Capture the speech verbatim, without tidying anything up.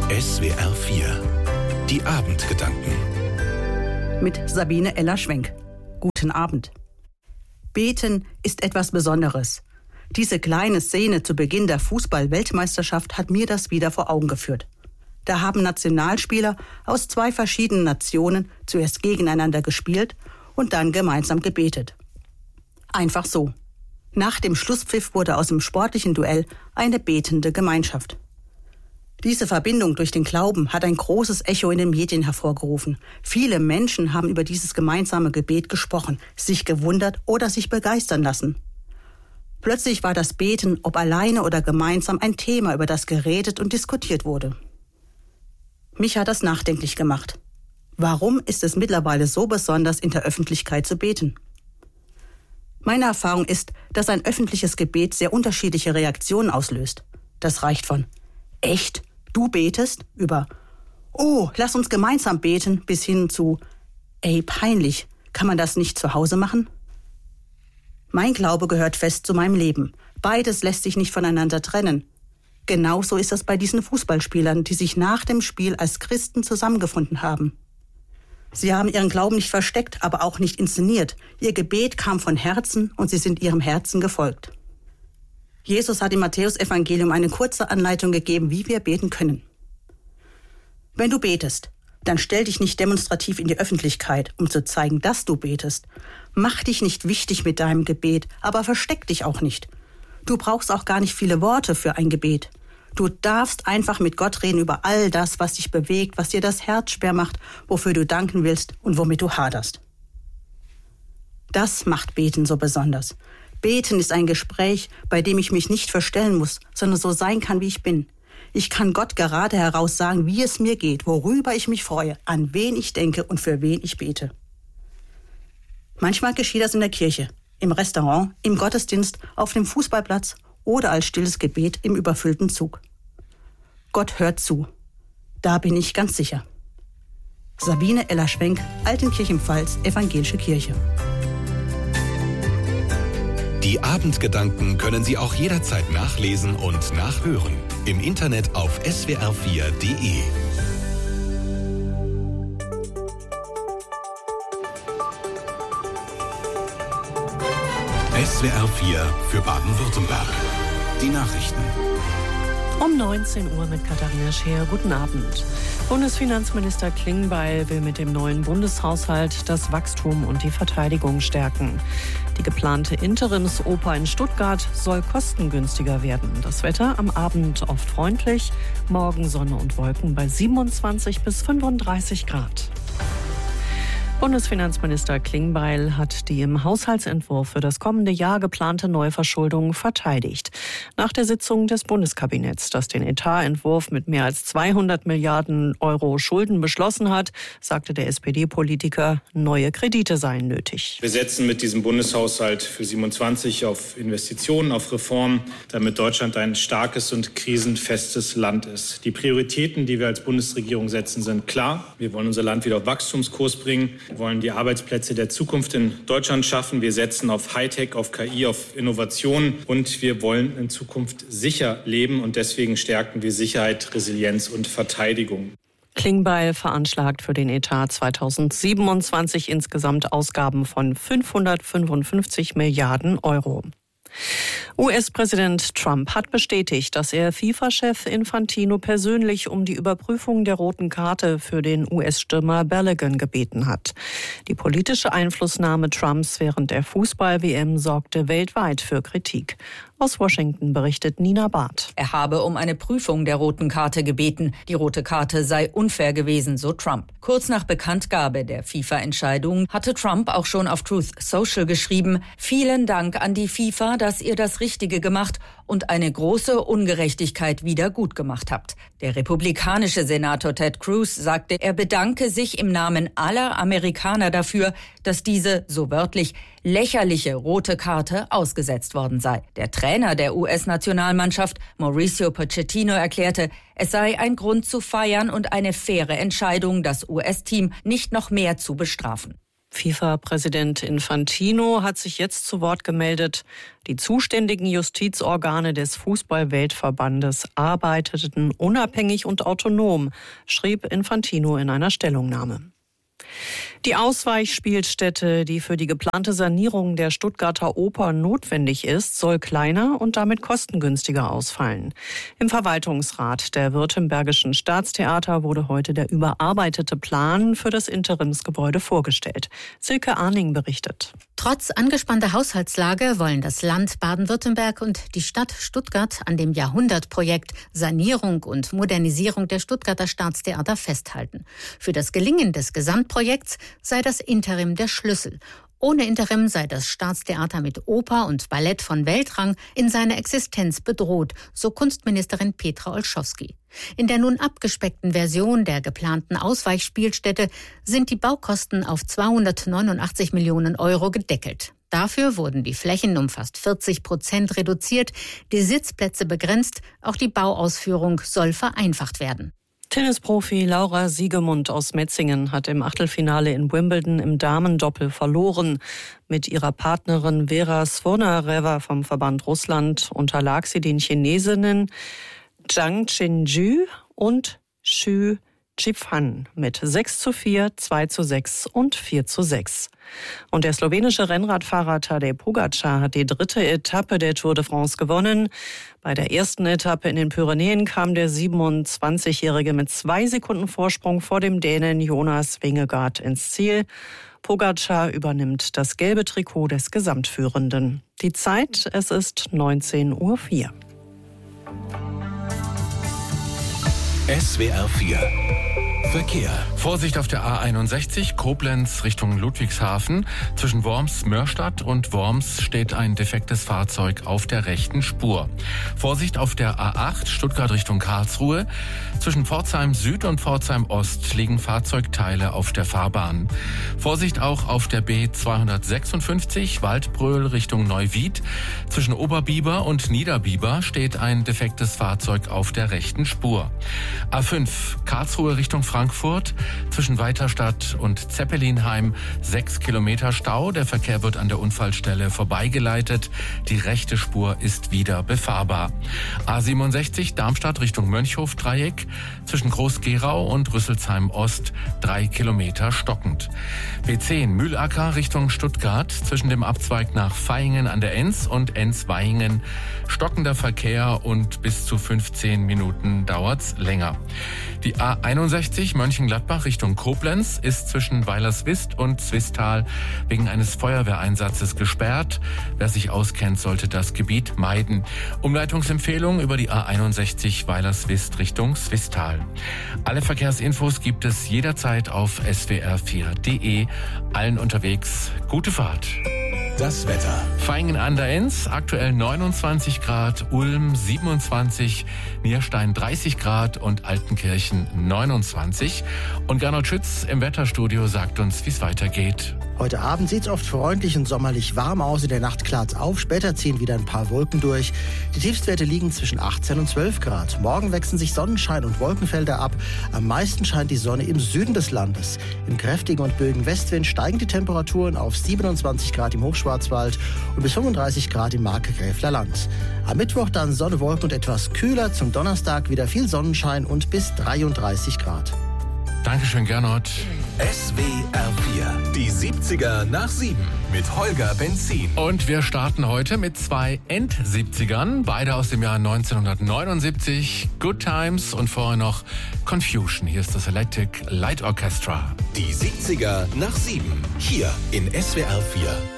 S W R vier. Die Abendgedanken. Mit Sabine Eller-Schwenk. Guten Abend. Beten ist etwas Besonderes. Diese kleine Szene zu Beginn der Fußball-Weltmeisterschaft hat mir das wieder vor Augen geführt. Da haben Nationalspieler aus zwei verschiedenen Nationen zuerst gegeneinander gespielt und dann gemeinsam gebetet. Einfach so. Nach dem Schlusspfiff wurde aus dem sportlichen Duell eine betende Gemeinschaft. Diese Verbindung durch den Glauben hat ein großes Echo in den Medien hervorgerufen. Viele Menschen haben über dieses gemeinsame Gebet gesprochen, sich gewundert oder sich begeistern lassen. Plötzlich war das Beten, ob alleine oder gemeinsam, ein Thema, über das geredet und diskutiert wurde. Mich hat das nachdenklich gemacht. Warum ist es mittlerweile so besonders, in der Öffentlichkeit zu beten? Meine Erfahrung ist, dass ein öffentliches Gebet sehr unterschiedliche Reaktionen auslöst. Das reicht von »Echt? Du betest?« über »Oh, lass uns gemeinsam beten« bis hin zu »Ey, peinlich, kann man das nicht zu Hause machen?« Mein Glaube gehört fest zu meinem Leben. Beides lässt sich nicht voneinander trennen. Genauso ist es bei diesen Fußballspielern, die sich nach dem Spiel als Christen zusammengefunden haben. Sie haben ihren Glauben nicht versteckt, aber auch nicht inszeniert. Ihr Gebet kam von Herzen und sie sind ihrem Herzen gefolgt. Jesus hat im Matthäusevangelium eine kurze Anleitung gegeben, wie wir beten können. Wenn du betest, dann stell dich nicht demonstrativ in die Öffentlichkeit, um zu zeigen, dass du betest. Mach dich nicht wichtig mit deinem Gebet, aber versteck dich auch nicht. Du brauchst auch gar nicht viele Worte für ein Gebet. Du darfst einfach mit Gott reden über all das, was dich bewegt, was dir das Herz schwer macht, wofür du danken willst und womit du haderst. Das macht Beten so besonders. Beten ist ein Gespräch, bei dem ich mich nicht verstellen muss, sondern so sein kann, wie ich bin. Ich kann Gott gerade heraus sagen, wie es mir geht, worüber ich mich freue, an wen ich denke und für wen ich bete. Manchmal geschieht das in der Kirche, im Restaurant, im Gottesdienst, auf dem Fußballplatz oder als stilles Gebet im überfüllten Zug. Gott hört zu. Da bin ich ganz sicher. Sabine Eller-Schwenk, Altenkirchen-Pfalz, Evangelische Kirche. Die Abendgedanken können Sie auch jederzeit nachlesen und nachhören. Im Internet auf S W R vier Punkt de. S W R vier für Baden-Württemberg. Die Nachrichten. Um neunzehn Uhr mit Katharina Scheer. Guten Abend. Bundesfinanzminister Klingbeil will mit dem neuen Bundeshaushalt das Wachstum und die Verteidigung stärken. Die geplante Interimsoper in Stuttgart soll kostengünstiger werden. Das Wetter am Abend oft freundlich, morgen Sonne und Wolken bei siebenundzwanzig bis fünfunddreißig Grad. Bundesfinanzminister Klingbeil hat die im Haushaltsentwurf für das kommende Jahr geplante Neuverschuldung verteidigt. Nach der Sitzung des Bundeskabinetts, das den Etatentwurf mit mehr als zweihundert Milliarden Euro Schulden beschlossen hat, sagte der S P D-Politiker, neue Kredite seien nötig. Wir setzen mit diesem Bundeshaushalt für siebenundzwanzig auf Investitionen, auf Reformen, damit Deutschland ein starkes und krisenfestes Land ist. Die Prioritäten, die wir als Bundesregierung setzen, sind klar. Wir wollen unser Land wieder auf Wachstumskurs bringen. Wir wollen die Arbeitsplätze der Zukunft in Deutschland schaffen. Wir setzen auf Hightech, auf K I, auf Innovation und wir wollen in Zukunft sicher leben und deswegen stärken wir Sicherheit, Resilienz und Verteidigung. Klingbeil veranschlagt für den Etat zweitausendsiebenundzwanzig insgesamt Ausgaben von fünfhundertfünfundfünfzig Milliarden Euro. U S-Präsident Trump hat bestätigt, dass er FIFA-Chef Infantino persönlich um die Überprüfung der roten Karte für den U S-Stürmer Balogun gebeten hat. Die politische Einflussnahme Trumps während der Fußball-W M sorgte weltweit für Kritik. Aus Washington berichtet Nina Barth. Er habe um eine Prüfung der roten Karte gebeten. Die rote Karte sei unfair gewesen, so Trump. Kurz nach Bekanntgabe der FIFA-Entscheidung hatte Trump auch schon auf Truth Social geschrieben: Vielen Dank an die FIFA, dass ihr das Richtige gemacht und eine große Ungerechtigkeit wieder gut gemacht habt. Der republikanische Senator Ted Cruz sagte, er bedanke sich im Namen aller Amerikaner dafür, dass diese, so wörtlich, lächerliche rote Karte ausgesetzt worden sei. Der Trainer der U S-Nationalmannschaft, Mauricio Pochettino, erklärte, es sei ein Grund zu feiern und eine faire Entscheidung, das U S-Team nicht noch mehr zu bestrafen. FIFA-Präsident Infantino hat sich jetzt zu Wort gemeldet. Die zuständigen Justizorgane des Fußball-Weltverbandes arbeiteten unabhängig und autonom, schrieb Infantino in einer Stellungnahme. Die Ausweichspielstätte, die für die geplante Sanierung der Stuttgarter Oper notwendig ist, soll kleiner und damit kostengünstiger ausfallen. Im Verwaltungsrat der Württembergischen Staatstheater wurde heute der überarbeitete Plan für das Interimsgebäude vorgestellt. Silke Arning berichtet. Trotz angespannter Haushaltslage wollen das Land Baden-Württemberg und die Stadt Stuttgart an dem Jahrhundertprojekt Sanierung und Modernisierung der Stuttgarter Staatstheater festhalten. Für das Gelingen des Gesamtprojekts sei das Interim der Schlüssel. Ohne Interim sei das Staatstheater mit Oper und Ballett von Weltrang in seiner Existenz bedroht, so Kunstministerin Petra Olschowski. In der nun abgespeckten Version der geplanten Ausweichspielstätte sind die Baukosten auf zweihundertneunundachtzig Millionen Euro gedeckelt. Dafür wurden die Flächen um fast vierzig Prozent reduziert, die Sitzplätze begrenzt, auch die Bauausführung soll vereinfacht werden. Tennisprofi Laura Siegemund aus Metzingen hat im Achtelfinale in Wimbledon im Damendoppel verloren. Mit ihrer Partnerin Vera Svonareva vom Verband Russland unterlag sie den Chinesinnen Zhang Chenju und Xu Zhifan mit sechs zu vier, zwei zu sechs und vier zu sechs. Und der slowenische Rennradfahrer Tadej Pogačar hat die dritte Etappe der Tour de France gewonnen. Bei der ersten Etappe in den Pyrenäen kam der siebenundzwanzigjährige mit zwei Sekunden Vorsprung vor dem Dänen Jonas Vingegaard ins Ziel. Pogačar übernimmt das gelbe Trikot des Gesamtführenden. Die Zeit, es ist neunzehn Uhr vier. S W R vier Verkehr. Vorsicht auf der A einundsechzig, Koblenz Richtung Ludwigshafen. Zwischen Worms-Mörstadt und Worms steht ein defektes Fahrzeug auf der rechten Spur. Vorsicht auf der A acht, Stuttgart Richtung Karlsruhe. Zwischen Pforzheim Süd und Pforzheim Ost liegen Fahrzeugteile auf der Fahrbahn. Vorsicht auch auf der B zweihundertsechsundfünfzig, Waldbröl Richtung Neuwied. Zwischen Oberbiber und Niederbiber steht ein defektes Fahrzeug auf der rechten Spur. A fünf, Karlsruhe Richtung Frankfurt, zwischen Weiterstadt und Zeppelinheim sechs Kilometer Stau. Der Verkehr wird an der Unfallstelle vorbeigeleitet. Die rechte Spur ist wieder befahrbar. A siebenundsechzig, Darmstadt Richtung Mönchhof-Dreieck, zwischen Groß-Gerau und Rüsselsheim Ost drei Kilometer stockend. B zehn, Mühlacker Richtung Stuttgart, zwischen dem Abzweig nach Vaihingen an der Enz und Enz-Vaihingen stockender Verkehr und bis zu fünfzehn Minuten dauert's länger. Die A einundsechzig Mönchengladbach Richtung Koblenz ist zwischen Weilerswist und Zwistal wegen eines Feuerwehreinsatzes gesperrt. Wer sich auskennt, sollte das Gebiet meiden. Umleitungsempfehlung über die A einundsechzig Weilerswist Richtung Zwistal. Alle Verkehrsinfos gibt es jederzeit auf S W R vier punkt de. Allen unterwegs gute Fahrt. Das Wetter. Vaihingen an der Enz, aktuell neunundzwanzig Grad, Ulm siebenundzwanzig, Nierstein dreißig Grad und Altenkirchen neunundzwanzig. Und Gernot Schütz im Wetterstudio sagt uns, wie es weitergeht. Heute Abend sieht es oft freundlich und sommerlich warm aus. In der Nacht klart es auf. Später ziehen wieder ein paar Wolken durch. Die Tiefstwerte liegen zwischen achtzehn und zwölf Grad. Morgen wechseln sich Sonnenschein und Wolkenfelder ab. Am meisten scheint die Sonne im Süden des Landes. Im kräftigen und milden Westwind steigen die Temperaturen auf siebenundzwanzig Grad im Hochschwarzwald und bis fünfunddreißig Grad im Markgräfler Land. Am Mittwoch dann Sonne, Wolken und etwas kühler. Zum Donnerstag wieder viel Sonnenschein und bis dreiunddreißig Grad. Dankeschön, Gernot. S W R vier. Die siebziger nach sieben mit Holger Benzin. Und wir starten heute mit zwei End-siebzigern, beide aus dem Jahr neunzehnhundertneunundsiebzig. Good Times und vorher noch Confusion. Hier ist das Electric Light Orchestra. Die siebziger nach sieben. Hier in S W R vier.